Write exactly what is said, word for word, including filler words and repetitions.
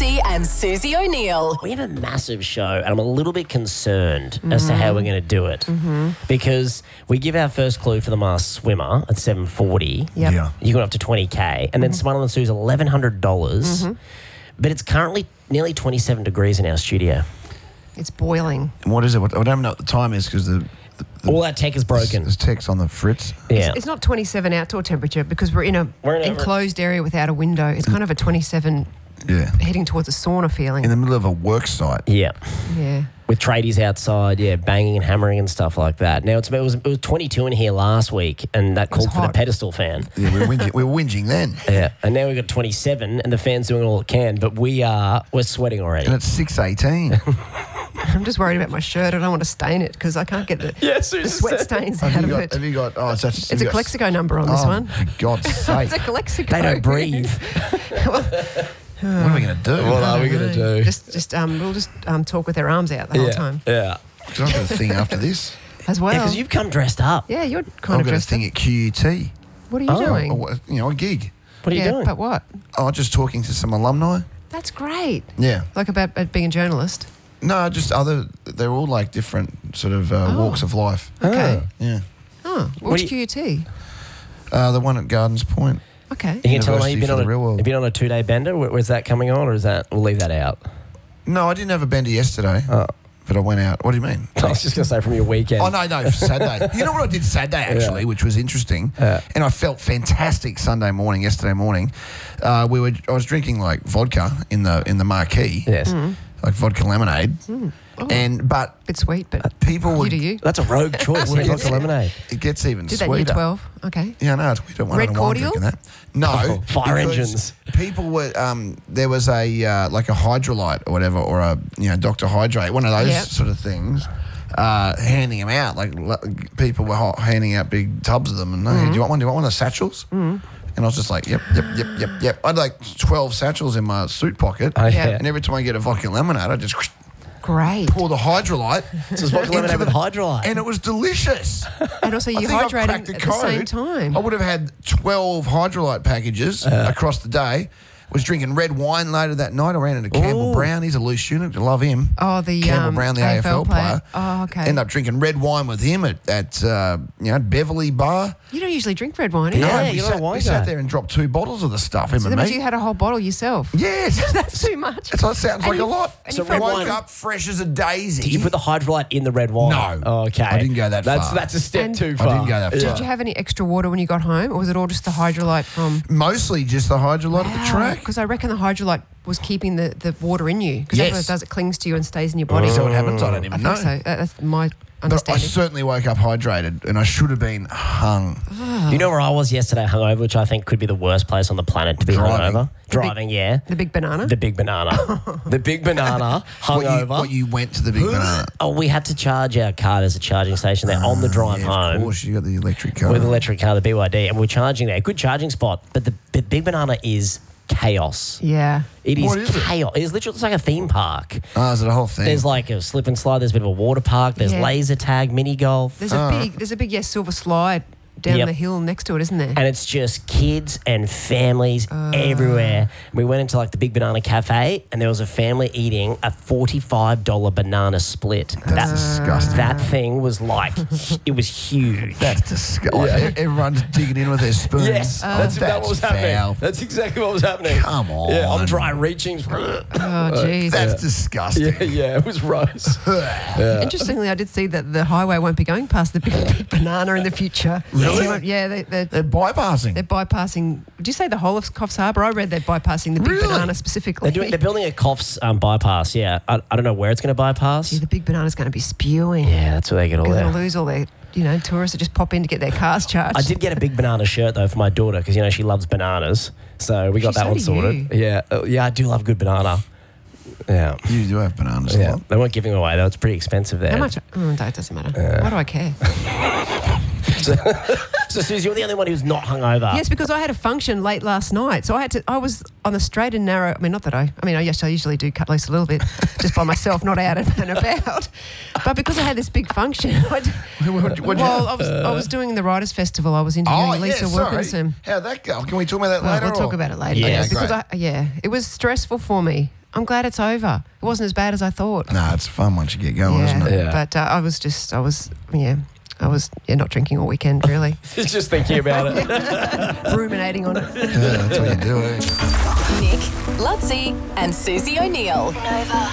Massey and Susie O'Neill. We have a massive show, and I'm a little bit concerned mm-hmm. as to how we're going to do it mm-hmm. because we give our first clue for the masked swimmer at seven forty. Yep. Yeah. You got up to twenty K, and then mm-hmm. Smile and Sue's eleven hundred dollars. Mm-hmm. But it's currently nearly twenty-seven degrees in our studio. It's boiling. And what is it? What, I don't know what the time is because the, the, the all that tech is broken. There's text on the fritz. Yeah. It's, it's not twenty-seven outdoor temperature because we're in a we're in enclosed a, area without a window. It's kind of a twenty-seven. Yeah. Heading towards a sauna feeling. In the middle of a work site. Yeah. Yeah. With tradies outside, yeah, banging and hammering and stuff like that. Now, it's, it, was, it was twenty-two in here last week, and that called for the pedestal fan. Yeah, we were whinging, we were whinging then. Yeah, and now we've got twenty-seven, and the fan's doing all it can, but we are, we're sweating already. And it's six eighteen. I'm just worried about my shirt. I don't want to stain it because I can't get the, yeah, the sweat stains have out you of got, it. Have you got... Oh, it's, it's, it's a Calexico number on this oh, one. For God's sake. It's a Calexico. They don't breathe. well, what are we going to do? What are we going to do? Just, just, um, we'll just um, talk with our arms out the yeah, whole time. Yeah. Can I have a thing after this? As well. Yeah, because you've come dressed up. Yeah, you're kind I've of got a dressed thing up. at Q U T. What are you oh. doing? A, you know, a gig. What are you yeah, doing? But what? Oh, just talking to some alumni. That's great. Yeah. Like about, about being a journalist? No, just other... They're all like different sort of uh, oh. walks of life. Okay. Yeah. Oh, What what's do Q U T? Uh, the one at Gardens Point. Okay. You can tell me you've been, for on the a, real world. you've been on a two-day bender? Where- Where's that coming on, or is that... We'll leave that out. No, I didn't have a bender yesterday, Oh. but I went out. What do you mean? I was just going to say from your weekend. Oh, no, no, Saturday. You know what I did Saturday, actually, Yeah. which was interesting? Yeah. And I felt fantastic Sunday morning, yesterday morning. Uh, we were. I was drinking, like, vodka in the in the marquee. Yes. Mm. Like vodka lemonade. Mm. Oh. And, but... Bit sweet, but people you would... do you. That's a rogue choice. Well, Vodka yeah. lemonade. It gets even Did that sweeter. in year twelve? Okay. Yeah, no, it's weird. I Red don't cordial? That. No. Oh, fire because engines. People were, um, there was a, uh, like a Hydrolite or whatever, or a, you know, Doctor Hydrate, one of those Yep. sort of things, uh, handing them out. Like, like people were ho- handing out big tubs of them. And, mm-hmm. hey, do you want one? Do you want one of the satchels? Mm-hmm. And I was just like, yep, yep, yep, yep, yep. I had like twelve satchels in my suit pocket. Oh, yeah. And every time I get a vodka lemonade, I just Great. pour the Hydrolite. So it's vodka lemonade with Hydrolite. And it was delicious. And also I you think I hydrating cracked at the the code. same time. I would have had twelve Hydrolite packages Uh. across the day. Was drinking red wine later that night. I ran into Campbell Ooh. Brown. He's a loose unit. I love him. Oh, the Campbell um, Brown, the A A F F L L player. player. Oh, okay. End up drinking red wine with him at, at uh, you know, Beverly Bar. You don't usually drink red wine, do you? Yeah, No, we, you're not a sat, wine we sat guy. there and dropped two bottles of the stuff, him So and that means me. you had a whole bottle yourself. Yes. That's too much. That's what it sounds And like you- a lot. and So you we felt- woke Red wine- up fresh as a daisy. Did you put the Hydrolite in the red wine? No. Oh, okay. I didn't go that that's, far. That's a step And- too I far. didn't go that far. Did you have any extra water when you got home, or was it all just the Hydrolite from... Mostly just the Hydrolite at the track. Because I reckon the Hydrolite was keeping the, the water in you. Because Yes. that's what it does. It clings to you and stays in your body. Is that what happens? I don't I even think know. so. That- That's my But I understanding. certainly woke up hydrated, and I should have been hung. You know where I was yesterday hungover, which I think could be the worst place on the planet to be Driving. hungover? Driving, yeah. The big banana? The big banana. the big banana, What you, hungover. what you went to the big banana. Oh, we had to charge our car. There's a charging station there on the drive Yeah, home. Of course, you got the electric car. With electric car, the B Y D, and we're charging there. Good charging spot, but the, the big banana is chaos. Yeah. It is What is it? chaos. It is literally it's like a theme park. Oh, is it a whole thing? There's like a slip and slide. There's a bit of a water park. There's Yeah. laser tag, mini golf, There's a big, there's a big yes silver slide down Yep. the hill next to it, isn't there? and it's just kids and families Uh. everywhere. We went into like the Big Banana Cafe, and there was a family eating a forty-five dollars banana split. That's that, disgusting. That thing was like, it was huge. That's disgusting. Everyone's digging in with their spoons. Yes, that's, that what was happening. foul. That's exactly what was happening. Come on. Yeah, I'm dry reaching. Oh, jeez. That's disgusting. Yeah, yeah, it was gross. Interestingly, I did see that the highway won't be going past the big, big banana in the future. Really? So, yeah, they, they're, They're bypassing. they're bypassing. Did you say the whole of Coffs Harbour? I read they're bypassing the big Really? banana specifically. They're, doing, they're building a Coffs um, bypass, yeah. I, I don't know where it's going to bypass. Gee, the big banana's going to be spewing. Yeah, that's where they get all They're that. going to lose all their, you know, tourists that just pop in to get their cars charged. I did get a big banana shirt though for my daughter because you know she loves bananas, so we got Gee, that so one do sorted. you. Yeah, uh, yeah, I do love good banana. Yeah, You do have bananas a yeah. lot. They weren't giving away though; it's pretty expensive there. How much? Oh, no, it doesn't matter. Why do I care? So, so Susie, you're the only one who's not hungover. Yes, because I had a function late last night, so I had to. I was on the straight and narrow. I mean, not that I. I mean, I yes, I usually do cut loose a little bit, just by myself, not out and about. But because I had this big function, I, What'd you- what'd you well, have? I was I was doing the Writers' Festival. I was interviewing Oh, yeah, Lisa sorry. Wilkinson. How'd that go? Can we talk about that Well, later? we'll talk or- about it later. Yeah, yeah, great. because I, yeah, it was stressful for me. I'm glad it's over. It wasn't as bad as I thought. Nah, it's fun once you get going, isn't it? Yeah. But uh, I was just, I was, yeah, I was yeah, not drinking all weekend, really. Just thinking about it. Ruminating on it. Yeah, that's what you do, eh? Nick, Lutzi, and Susie O'Neill. Nova.